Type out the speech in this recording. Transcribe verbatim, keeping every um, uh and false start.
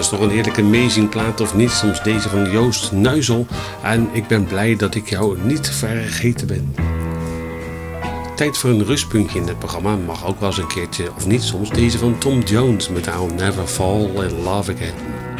is toch een heerlijke amazing plaat of niet? Soms deze van Joost Nuizel. En ik ben blij dat ik jou niet vergeten ben. Tijd voor een rustpuntje in het programma. Mag ook wel eens een keertje, of niet soms, deze van Tom Jones met I'll Never Fall in Love Again.